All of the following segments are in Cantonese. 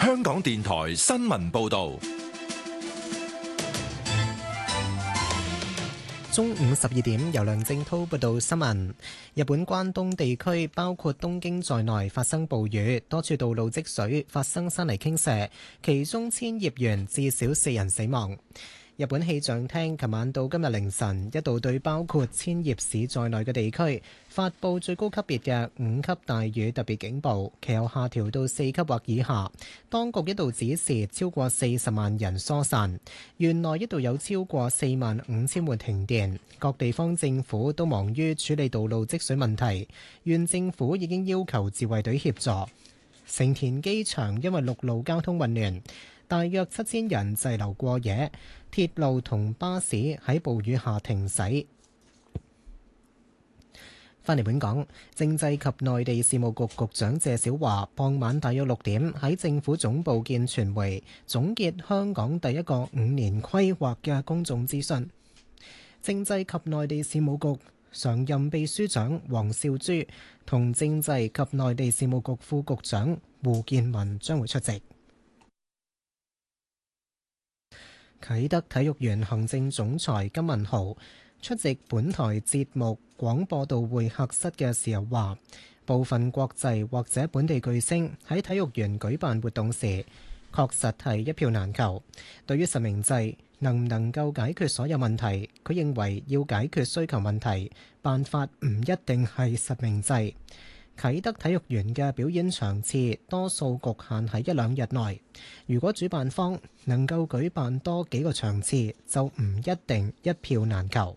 香港電台新聞報道。 中午12點，由梁正濤報道新聞。日本關東地區包括東京在內發生暴雨，多處道路積水，發生山泥傾瀉，其中千葉縣至少4人死亡。日本氣象廳琴晚到今日凌晨一度對包括千葉市在內嘅地區發布最高級別嘅5級大雨特別警報，其後下調到4級或以下。當局一度指示超過40萬人疏散，縣內一度有超過45000戶停電，各地方政府都忙於處理道路積水問題。縣政府已經要求自衛隊協助。成田機場因為陸路交通混亂，大約7000人滯留過夜，鐵路同巴士喺暴雨下停駛。返嚟本港，政制及內地事務局局長謝小華傍晚大約6點喺政府總部見傳媒，總結香港第一個5年規劃嘅公眾諮詢。政制及內地事務局常任秘書長王兆珠同政制及內地事務局副局長胡健文將會出席。啟德體育園行政總裁金文豪出席本台節目廣播道會客室嘅時候話，部分國際或者本地巨星喺體育園舉辦活動時，確實係一票難求。對於實名制能唔能夠解決所有問題，佢認為要解決需求問題，辦法唔一定係實名制。啟德體育園嘅表演場次多數局限喺1-2日內，如果主辦方能夠舉辦多幾個場次，就唔一定一票難求。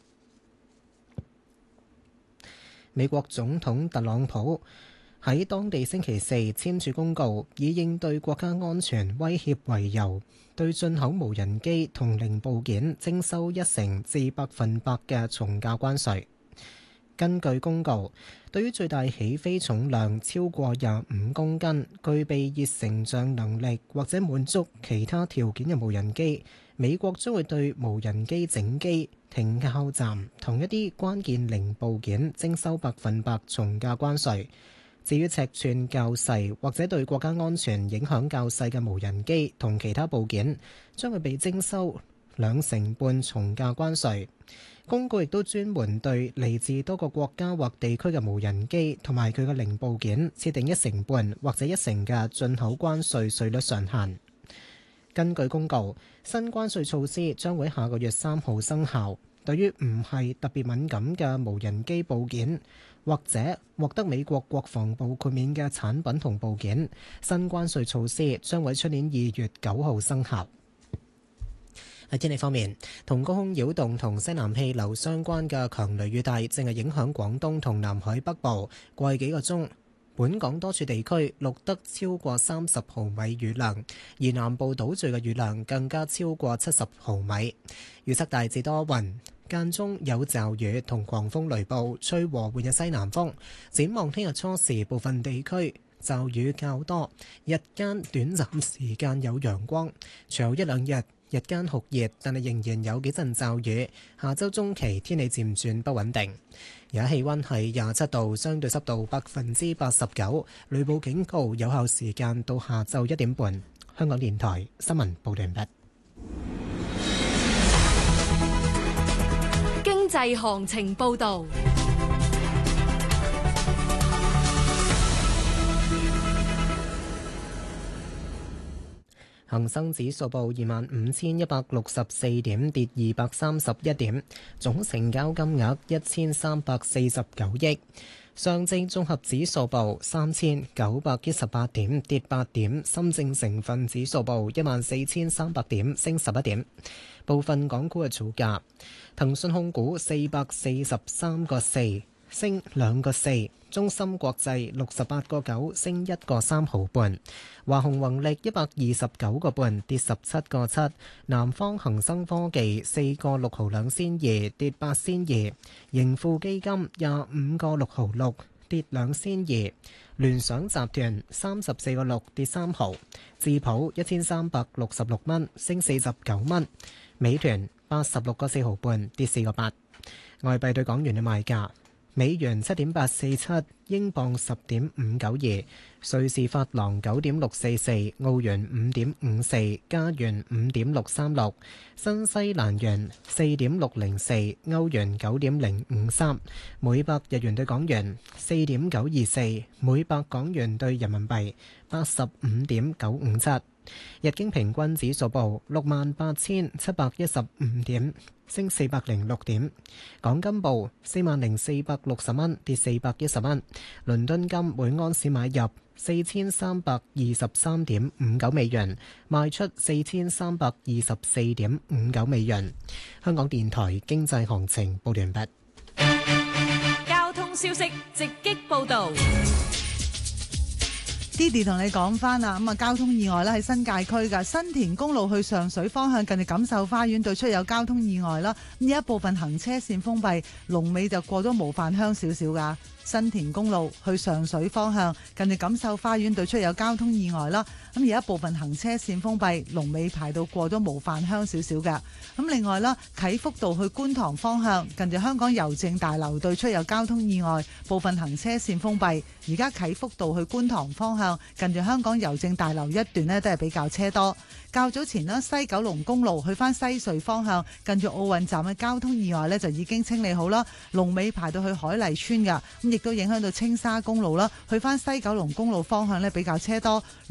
美國總統特朗普喺當地星期四簽署公告，以應對國家安全威脅為由，對進口無人機同零部件徵收1%至100%嘅從價關稅。根據公告，對於最大起飛重量超過25公斤、具備熱成像能力或者滿足其他條件嘅無人機，美國將會對無人機整機、停靠站同一啲關鍵零部件徵收100%從價關稅。至於尺寸較細或者對國家安全影響較細嘅無人機同其他部件，將會被徵收2.5%從價關稅。公告亦都專門對嚟自多個國家或地區嘅無人機同埋佢嘅零部件設定1.5%或者1%嘅進口關稅稅率上限。根據公告，新關稅措施將會下個月3號生效。對於唔係特別敏感嘅無人機部件或者獲得美國國防部豁免嘅產品同部件，新關稅措施將會出年2月9號生效。喺天氣方面，同高空擾動同西南氣流相關嘅強雷雨帶正係影響廣東同南海北部。過去幾個鐘，本港多處地區錄得超過30毫米雨量，而南部島嶼嘅雨量更加超過70毫米。預測大致多雲，間中有驟雨同狂風雷暴，吹和緩嘅西南風。展望聽日初時，部分地區驟雨較多，日間短暫時間有陽光，隨後1-2日日間酷熱，但係仍然有幾陣驟雨。下周中期天氣漸轉不穩定。而家氣溫係27度，相對濕度89%，雷暴警告有效時間到下晝1點半。香港電台新聞報道完畢。 經濟行情報道。 恒生指數報25,164點，跌231點，總成交金額1349億。上證綜合指數報3918點，跌8點。深證成分指數報14300點，升11點。部分港股嘅造價：騰訊控股443個4，升2個4。中芯國際68個9，升1個3毫半。華虹宏力129個半，跌17個7。南方恒生科技4個6毫2仙2，跌8仙2。盈富基金25個6毫6，跌2仙2。聯想集團34個6，跌3毫。智普1366蚊，升49蚊。美團86個4毫半，跌4個8。外幣對港元嘅賣價： 美元7.847，英鎊10.592，瑞士法郎9.644，澳元5.54，加元5.636，新西蘭元4.604，歐元9.053，每百日元對港元4.924，每百港元對人民幣85.957。日經平均指數報68,715點，升406點。港金報40,460蚊，跌410蚊。倫敦金每盎司買入4323.59美元，賣出4324.59美元。香港電台經濟行情報完畢。 交通消息直擊報道。 Didi 同你講翻啦，交通意外咧喺新界區嘅新田公路去上水方向，近住錦繡花園對出有交通意外啦，咁有一部分行車線封閉，龍尾就過咗模範鄉少少噶。新田公路去上水方向，近住錦繡花園對出有交通意外啦，咁而一部分行車線封閉，龍尾排到過咗模範鄉少少嘅。咁另外啦，啟福道去觀塘方向，近住香港郵政大樓對出有交通意外，部分行車線封閉。而家啟福道去觀塘方向，近住香港郵政大樓一段呢都係比較車多。較早前呢，西九龍公路去翻西隧方向，近住奧運站嘅交通意外呢就已經清理好啦，龍尾排到去海麗村㗎，咁亦都影響到青沙公路啦，去翻西九龍公路方向呢比較車多。